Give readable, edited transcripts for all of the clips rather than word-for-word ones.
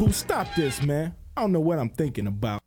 Pooh, stop this, man. I don't know what I'm thinking about.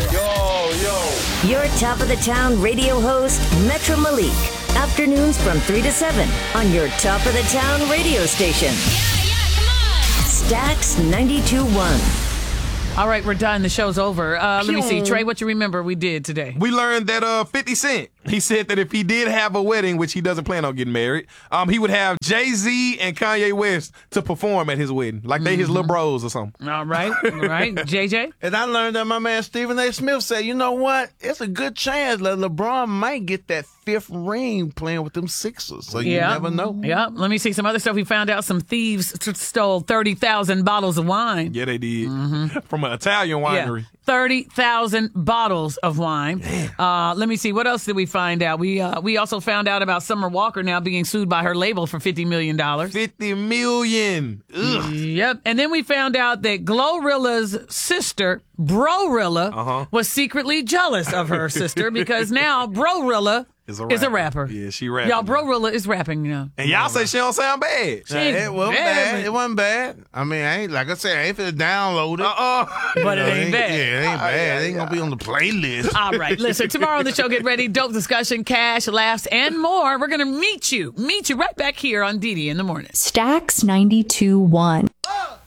Your top of the town radio host, Metro Malik. Afternoons from 3 to 7 on your top of the town radio station. Come on. Stax 92.1. All right, we're done. The show's over. Let me see. Trey, what you remember we did today? We learned that 50 Cent, he said that if he did have a wedding, which he doesn't plan on getting married, he would have Jay-Z and Kanye West to perform at his wedding. Like they his little bros or something. All right. JJ? And I learned that my man Stephen A. Smith said, you know what? It's a good chance that LeBron might get that 5th ring playing with them Sixers. So you never know. Yeah. Let me see some other stuff. We found out some thieves stole 30,000 bottles of wine. Yeah, they did. From an Italian winery. Yeah. 30,000 bottles of wine. Let me see. What else did we find out? We also found out about Summer Walker now being sued by her label for $50 million. $50 million. Ugh. Yep. And then we found out that Glorilla's sister, Brorilla, was secretly jealous of her sister because now Brorilla is a rapper. Yeah, she rapping. Y'all, Brorilla is rapping now. And y'all say she don't sound bad. It wasn't bad. It wasn't bad. I mean, I ain't finna download it. But it ain't bad. Yeah, it ain't bad. It ain't gonna be on the playlist. All right, listen, tomorrow on the show, get ready. Dope discussion, cash, laughs, and more. We're going to meet you right back here on Didi in the morning. Stax 92.1.